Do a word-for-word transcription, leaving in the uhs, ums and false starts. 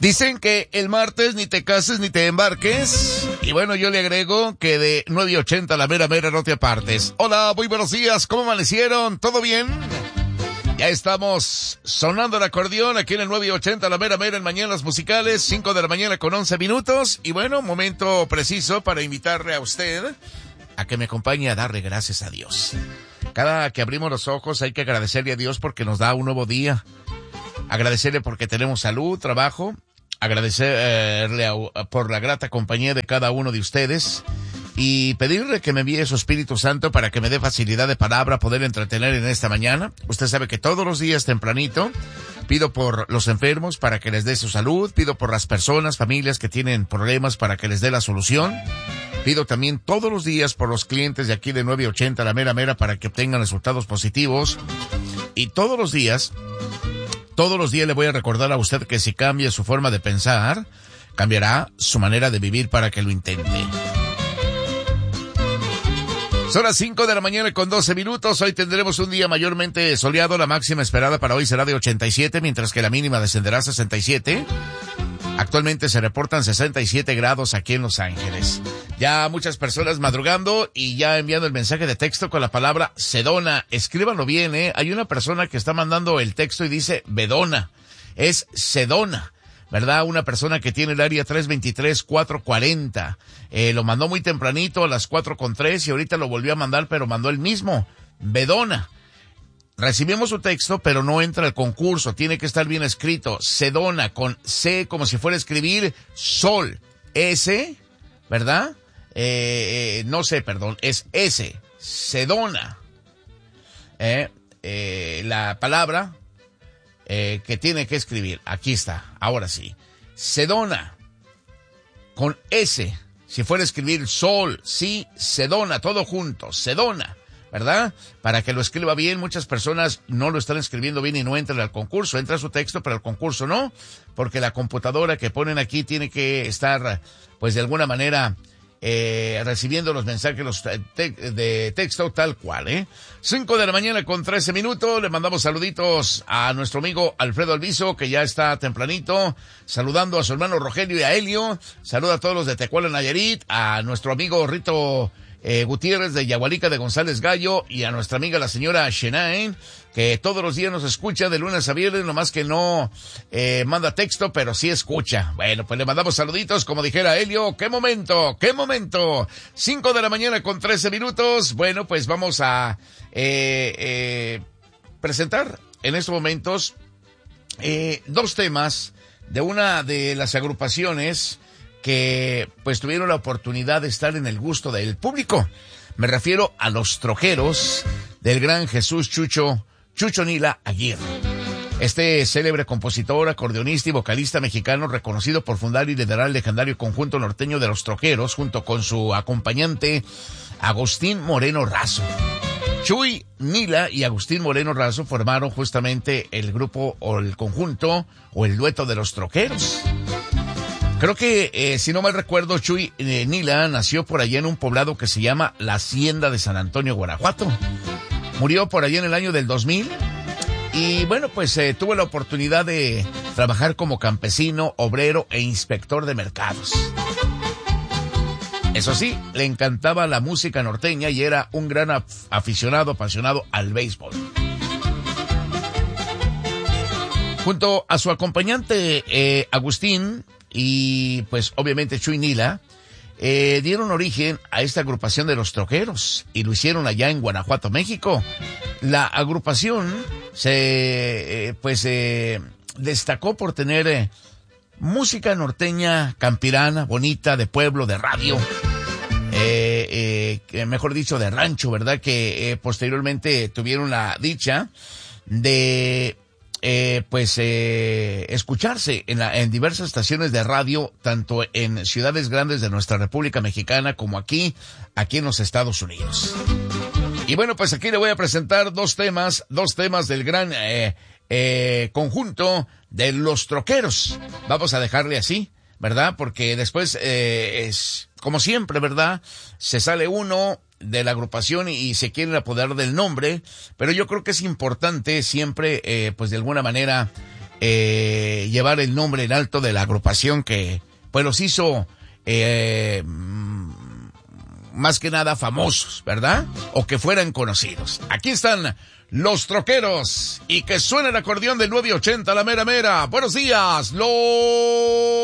Dicen que el martes ni te cases ni te embarques. Y bueno, yo le agrego que de nueve y ochenta a la mera mera no te apartes. Hola, muy buenos días. ¿Cómo amanecieron? ¿Todo bien? Ya estamos sonando el acordeón aquí en el nueve y ochenta a la mera mera en Mañanas Musicales. cinco de la mañana con once minutos. Y bueno, momento preciso para invitarle a usted a que me acompañe a darle gracias a Dios. Cada que abrimos los ojos hay que agradecerle a Dios porque nos da un nuevo día. Agradecerle porque tenemos salud, trabajo. Agradecerle a, a, por la grata compañía de cada uno de ustedes. Y pedirle que me envíe su Espíritu Santo para que me dé facilidad de palabra, poder entretener en esta mañana. Usted sabe que todos los días tempranito pido por los enfermos para que les dé su salud. Pido por las personas, familias que tienen problemas para que les dé la solución. Pido también todos los días por los clientes de aquí de nueve ochenta la mera mera para que obtengan resultados positivos. Y todos los días, todos los días le voy a recordar a usted que si cambia su forma de pensar, cambiará su manera de vivir para que lo intente. Son las cinco de la mañana con doce minutos. Hoy tendremos un día mayormente soleado. La máxima esperada para hoy será de ochenta y siete, mientras que la mínima descenderá a sesenta y siete. Actualmente se reportan sesenta y siete grados aquí en Los Ángeles. Ya muchas personas madrugando y ya enviando el mensaje de texto con la palabra Sedona. Escríbanlo bien, ¿eh? Hay una persona que está mandando el texto y dice Bedona. Es Sedona, ¿verdad? Una persona que tiene el área tres veintitrés cuatro cuarenta. Eh, lo mandó muy tempranito a las cuatro con tres y ahorita lo volvió a mandar, pero mandó el mismo. Bedona. Recibimos su texto, pero no entra al concurso. Tiene que estar bien escrito. Sedona, con C, como si fuera a escribir sol. S, ¿verdad? Eh, eh, no sé, perdón. Es S. Sedona. Eh, eh, la palabra eh, que tiene que escribir. Aquí está. Ahora sí. Sedona. Con S. Si fuera a escribir sol, sí, Sedona. Todo junto. Sedona. ¿Verdad? Para que lo escriba bien, muchas personas no lo están escribiendo bien y no entran al concurso. Entra su texto, pero el concurso no, porque la computadora que ponen aquí tiene que estar, pues de alguna manera, eh, recibiendo los mensajes los te- de texto tal cual, ¿eh? Cinco de la mañana con trece minutos. Le mandamos saluditos a nuestro amigo Alfredo Alviso, que ya está tempranito, saludando a su hermano Rogelio y a Helio. Saluda a todos los de Tecuala, Nayarit, a nuestro amigo Rito Eh, Gutiérrez de Yagualica de González Gallo y a nuestra amiga la señora Shenain, que todos los días nos escucha de lunes a viernes, nomás que no eh, manda texto, pero sí escucha. Bueno, pues le mandamos saluditos, como dijera Helio. ¡Qué momento! ¡Qué momento! Cinco de la mañana con trece minutos. Bueno, pues vamos a eh, eh, presentar en estos momentos eh, dos temas de una de las agrupaciones que pues tuvieron la oportunidad de estar en el gusto del público. Me refiero a los Trojeros del gran Jesús Chucho, Chucho Nila Aguirre. Este célebre compositor, acordeonista y vocalista mexicano, reconocido por fundar y liderar el legendario conjunto norteño de los Trojeros, junto con su acompañante Agustín Moreno Razo. Chuy Nila y Agustín Moreno Razo formaron justamente el grupo o el conjunto o el dueto de los Trojeros. Creo que, eh, si no mal recuerdo, Chuy eh, Nila nació por allá en un poblado que se llama La Hacienda de San Antonio, Guanajuato. Murió por allá en el año del dos mil. Y bueno, pues eh, tuvo la oportunidad de trabajar como campesino, obrero e inspector de mercados. Eso sí, le encantaba la música norteña y era un gran af- aficionado, apasionado al béisbol. Junto a su acompañante eh, Agustín y pues obviamente Chuy Nila, eh, dieron origen a esta agrupación de los Trojeros y lo hicieron allá en Guanajuato, México. La agrupación se eh, pues eh, destacó por tener eh, música norteña, campirana, bonita, de pueblo, de radio, eh, eh, mejor dicho de rancho, ¿verdad? Que eh, posteriormente tuvieron la dicha de Eh, pues eh, escucharse en, la, en diversas estaciones de radio, tanto en ciudades grandes de nuestra República Mexicana como aquí, aquí en los Estados Unidos. Y bueno, pues aquí le voy a presentar dos temas, dos temas del gran eh, eh, conjunto de los Trojeros. Vamos a dejarle así, ¿verdad? Porque después eh, es como siempre, ¿verdad? Se sale uno de la agrupación y se quieren apoderar del nombre, pero yo creo que es importante siempre, eh, pues de alguna manera, eh, llevar el nombre en alto de la agrupación que pues los hizo eh, más que nada famosos, ¿verdad? O que fueran conocidos. Aquí están Los Troqueros y que suena el acordeón del nueve ochenta, la mera mera. Buenos días, los...